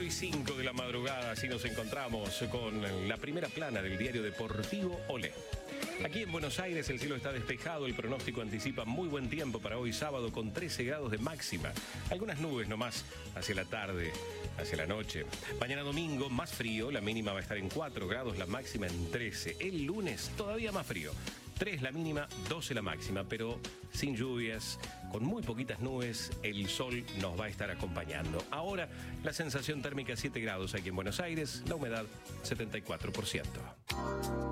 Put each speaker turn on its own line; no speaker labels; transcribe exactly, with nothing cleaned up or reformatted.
y cinco de la madrugada, así nos encontramos con la primera plana del diario deportivo Olé. Aquí en Buenos Aires el cielo está despejado, el pronóstico anticipa muy buen tiempo para hoy sábado con trece grados de máxima. Algunas nubes nomás hacia la tarde, hacia la noche. Mañana domingo más frío, la mínima va a estar en cuatro grados, la máxima en trece. El lunes todavía más frío, tres la mínima, doce la máxima, pero sin lluvias, con muy poquitas nubes, el sol nos va a estar acompañando. Ahora la sensación térmica siete grados aquí en Buenos Aires, la humedad setenta y cuatro por ciento.